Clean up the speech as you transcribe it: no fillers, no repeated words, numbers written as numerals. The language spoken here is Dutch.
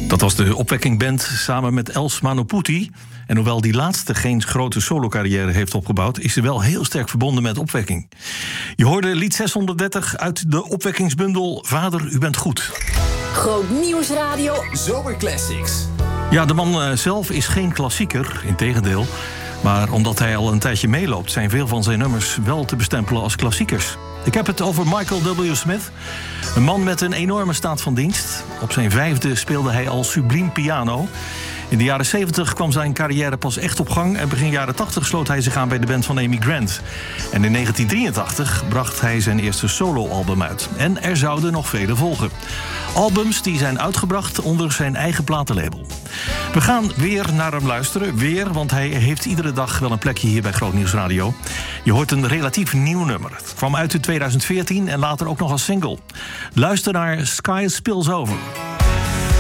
Dat was de Opwekking Band samen met Els Manoputi. En hoewel die laatste geen grote solocarrière heeft opgebouwd, is ze wel heel sterk verbonden met Opwekking. Je hoorde lied 630 uit de Opwekkingsbundel Vader, u bent goed. Groot Nieuwsradio Zomerclassics. Ja, de man zelf is geen klassieker, integendeel. Maar omdat hij al een tijdje meeloopt, zijn veel van zijn nummers wel te bestempelen als klassiekers. Ik heb het over Michael W. Smith. Een man met een enorme staat van dienst. Op zijn 5e speelde hij al subliem piano. In de jaren 70 kwam zijn carrière pas echt op gang en begin jaren 80 sloot hij zich aan bij de band van Amy Grant. En in 1983 bracht hij zijn eerste soloalbum uit. En er zouden nog vele volgen. Albums die zijn uitgebracht onder zijn eigen platenlabel. We gaan weer naar hem luisteren. Weer, want hij heeft iedere dag wel een plekje hier bij Groot Nieuws Radio. Je hoort een relatief nieuw nummer. Het kwam uit in 2014 en later ook nog als single. Luister naar Sky Spills Over.